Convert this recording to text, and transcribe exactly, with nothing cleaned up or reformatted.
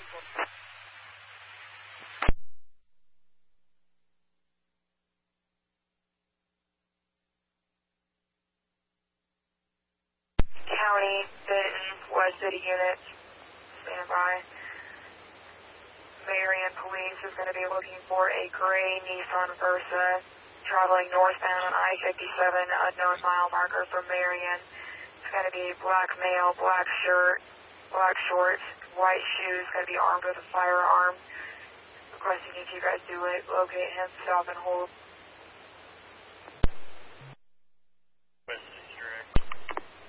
County, Benton, West City units, stand by. Marion Police is going to be looking for a gray Nissan Versa traveling northbound on I fifty-seven, unknown mile marker from Marion. It's going to be black male, black shirt, black shorts, white shoes, going to be armed with a firearm. Requesting if you guys do it, locate him, stop and hold.